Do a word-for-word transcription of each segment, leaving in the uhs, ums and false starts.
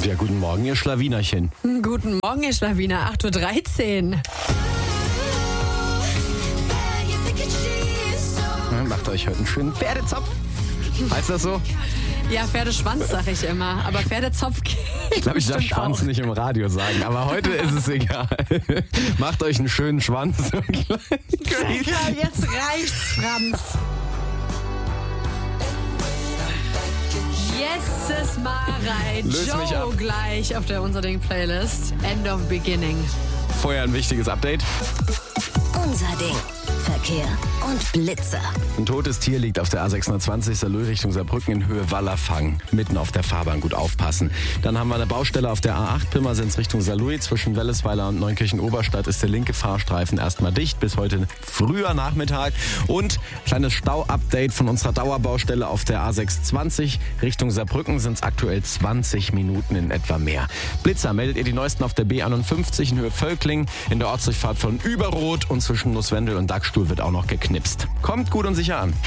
Ja, guten Morgen, ihr Schlawinerchen. Guten Morgen, ihr Schlawiner. acht Uhr dreizehn. Ja, macht euch heute einen schönen Pferdezopf. Heißt das so? Ja, Pferdeschwanz sag ich immer. Aber Pferdezopf geht Ich glaube, ich darf bestimmt Schwanz auch. nicht im Radio sagen, aber heute ist es egal. Macht euch einen schönen Schwanz. Ja, jetzt reicht's, Franz. Yes, mal rein. Löse mich Joe ab. gleich auf der Unser Ding Playlist. End of Beginning. Vorher ein wichtiges Update. Unser Ding. Verkehr und Blitzer. Ein totes Tier liegt auf der A sechshundertzwanzig Saarlouis Richtung Saarbrücken in Höhe Wallerfang. Mitten auf der Fahrbahn, gut aufpassen. Dann haben wir eine Baustelle auf der A acht Pirmasens Richtung Saarlouis. Zwischen Wellesweiler und Neunkirchen-Oberstadt ist der linke Fahrstreifen erstmal dicht bis heute früher Nachmittag. Und kleines Stau-Update von unserer Dauerbaustelle auf der A sechshundertzwanzig Richtung Saarbrücken sind es aktuell zwanzig Minuten in etwa mehr. Blitzer meldet ihr die neuesten auf der B einundfünfzig in Höhe Völkling, in der Ortsdurchfahrt von Überroth und zwischen Nusswendel und Dachstuhl wird auch noch geknipst. Kommt gut und sicher an.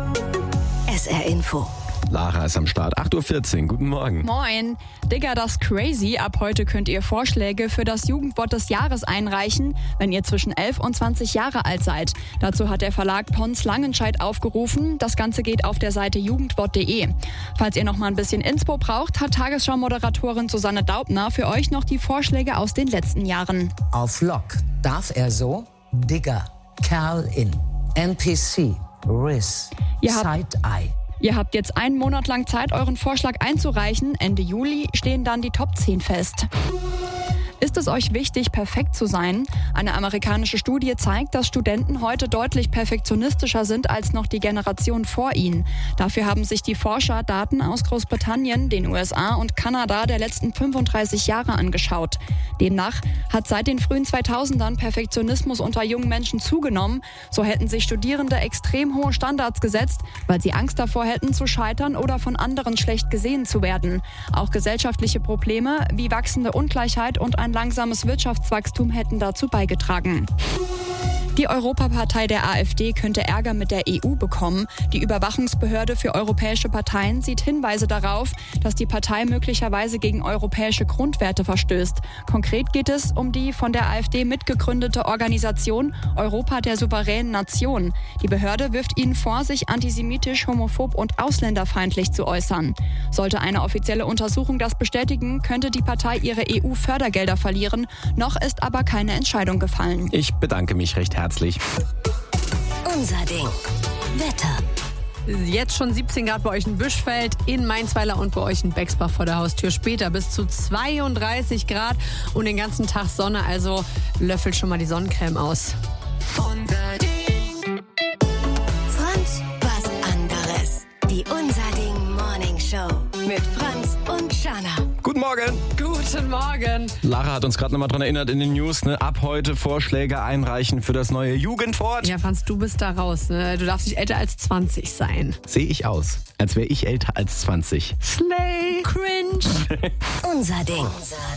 S R Info. Lara ist am Start. acht Uhr vierzehn. Guten Morgen. Moin. Digga, das crazy. Ab heute könnt ihr Vorschläge für das Jugendwort des Jahres einreichen, wenn ihr zwischen elf und zwanzig Jahre alt seid. Dazu hat der Verlag Pons Langenscheidt aufgerufen. Das Ganze geht auf der Seite jugendwort punkt de. Falls ihr noch mal ein bisschen Inspo braucht, hat Tagesschau-Moderatorin Susanne Daubner für euch noch die Vorschläge aus den letzten Jahren. Auf Lock darf er so Digger, Kerl in, N P C, Riss, Ihr habt- Side-Eye. Ihr habt jetzt einen Monat lang Zeit, euren Vorschlag einzureichen. Ende Juli stehen dann die Top zehn fest. Ist es euch wichtig, perfekt zu sein? Eine amerikanische Studie zeigt, dass Studenten heute deutlich perfektionistischer sind als noch die Generation vor ihnen. Dafür haben sich die Forscher Daten aus Großbritannien, den U S A und Kanada der letzten fünfunddreißig Jahre angeschaut. Demnach hat seit den frühen zweitausendern Perfektionismus unter jungen Menschen zugenommen. So hätten sich Studierende extrem hohe Standards gesetzt, weil sie Angst davor hätten, zu scheitern oder von anderen schlecht gesehen zu werden. Auch gesellschaftliche Probleme wie wachsende Ungleichheit und ein langsames Wirtschaftswachstum hätten dazu beigetragen. Die Europapartei der AfD könnte Ärger mit der E U bekommen. Die Überwachungsbehörde für europäische Parteien sieht Hinweise darauf, dass die Partei möglicherweise gegen europäische Grundwerte verstößt. Konkret geht es um die von der AfD mitgegründete Organisation Europa der souveränen Nationen. Die Behörde wirft ihnen vor, sich antisemitisch, homophob und ausländerfeindlich zu äußern. Sollte eine offizielle Untersuchung das bestätigen, könnte die Partei ihre E U-Fördergelder verlieren. Noch ist aber keine Entscheidung gefallen. Ich bedanke mich recht herzlich. Unser Ding. Wetter. Jetzt schon siebzehn Grad bei euch in Büschfeld, in Mainzweiler und bei euch in Bexbach vor der Haustür. Später bis zu zweiunddreißig Grad und den ganzen Tag Sonne. Also löffelt schon mal die Sonnencreme aus. Unser Ding. Franz, was anderes. Die Unser Ding Morning Show mit Franz und Shana. Guten Morgen. Guten Morgen. Lara hat uns gerade nochmal dran erinnert in den News, ne? Ab heute Vorschläge einreichen für das neue Jugendwort. Ja, Franz, du bist da raus. Ne? Du darfst nicht älter als zwanzig sein. Sehe ich aus, als wäre ich älter als zwanzig. Slay. Cringe. Unser Ding.